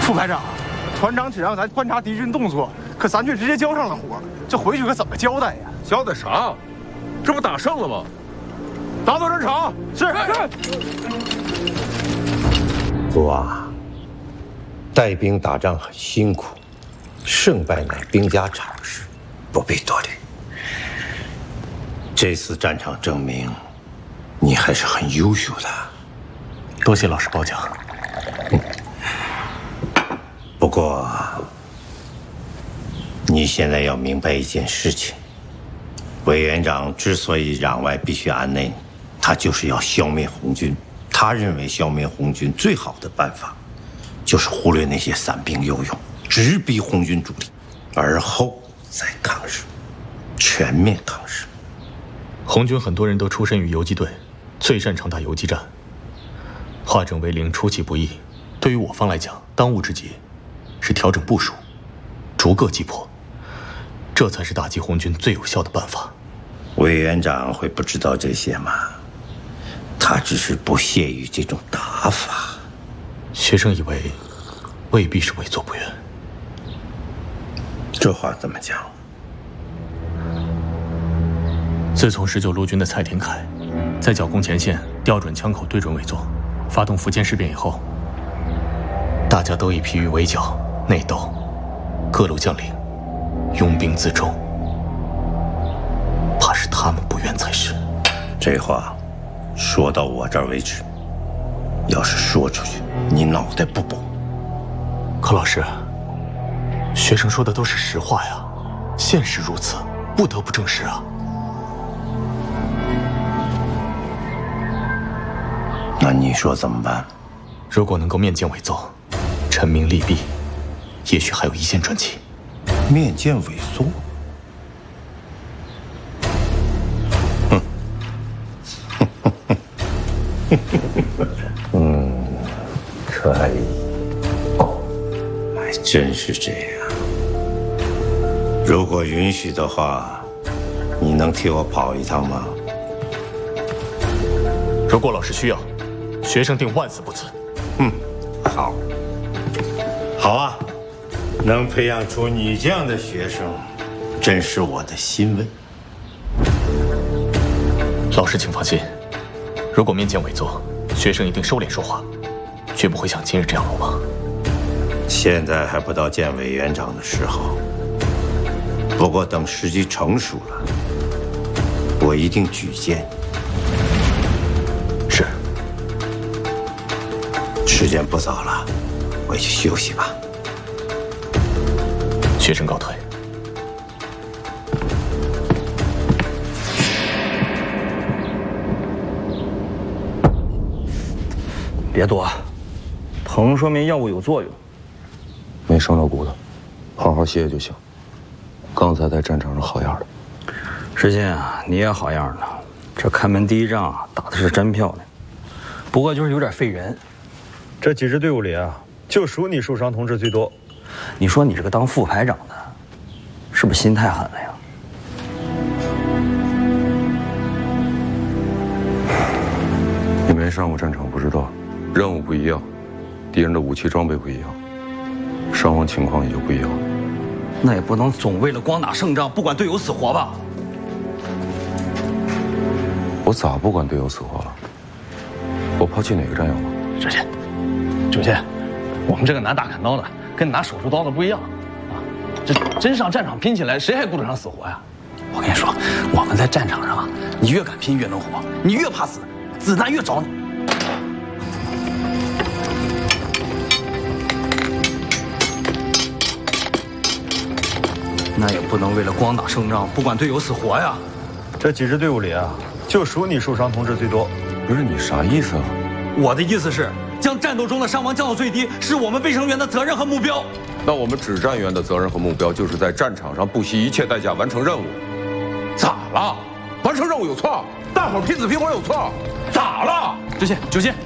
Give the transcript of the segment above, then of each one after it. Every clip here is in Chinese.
副排长，团长只让咱观察敌军动作，可咱却直接交上了活，这回去可怎么交代呀？ 交代啥？这不打胜了吗？打到战场。是。 父啊，带兵打仗很辛苦，胜败乃兵家常事，不必多虑。这次战场证明，你还是很优秀的。 多谢老师褒奖。 不过，你现在要明白一件事情：委员长之所以攘外必须安内，他就是要消灭红军。他认为消灭红军最好的办法，就是忽略那些散兵游勇，直逼红军主力，而后再抗日，全面抗日。 红军很多人都出身于游击队，最擅长打游击战。化整为零出其不意，对于我方来讲，当务之急是调整部署，逐个击破，这才是打击红军最有效的办法。 委员长会不知道这些吗？他只是不屑于这种打法。 学生以为未必是为所不愿。 这话怎么讲？ 自从19路军的蔡廷锴在剿共前线调转枪口对准委座，发动苻坚事变以后，大家都已疲于围剿内斗，各路将领拥兵自重，怕是他们不愿才是。 这话说到我这儿为止，要是说出去，你脑袋不保。 可老师，学生说的都是实话呀，现实如此，不得不正视啊。 那你说怎么办？ 如果能够面见委座，陈明利弊，也许还有一线转机。 面见委座？可以，还真是这样。如果允许的话，你能替我跑一趟吗？ 如果老师需要，学生定万死不辞。 好，好啊，能培养出你这样的学生，真是我的欣慰。 老师请放心，如果面见委座，学生一定收敛说话，绝不会像今日这样鲁莽。 现在还不到见委员长的时候，不过等时机成熟了，我一定举荐你。 是。 时间不早了，回去休息吧。 学生告退。 别躲，疼说明药物有作用。 没伤着骨头，好好歇歇就行。刚才在战场上好样的。 石鑫啊，你也好样的。这开门第一仗啊，打的是真漂亮，不过就是有点费人。 这几支队伍里啊，就属你受伤同志最多。 你说你这个当副排长的，是不是心太狠了呀？ 你没上过战场不知道，任务不一样，敌人的武器装备不一样，伤亡情况也就不一样。 那也不能总为了光打胜仗，不管队友死活吧？ 我咋不管队友死活了？我抛弃哪个战友了？ 石鑫，九鑫，我们这个拿大砍刀的跟拿手术刀的不一样啊！这真上战场拼起来，谁还顾得上死活呀？我跟你说，我们在战场上啊，你越敢拼越能活，你越怕死，子弹越找你。 那也不能为了光打胜仗，不管队友死活呀。 这几支队伍里啊，就属你受伤同志最多。 不是你啥意思啊？ 我的意思是，将战斗中的伤亡降到最低，是我们卫生员的责任和目标。 那我们指战员的责任和目标，就是在战场上不惜一切代价完成任务。 咋了？完成任务有错？大伙拼死拼活有错？咋了？ 九鑫，九鑫。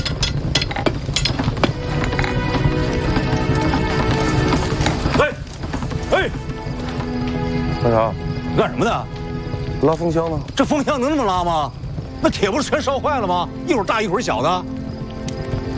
哎， 干啥？ 干什么呢？ 拉风箱呢？ 这风箱能这么拉吗？那铁不是全烧坏了吗？一会儿大一会儿小的。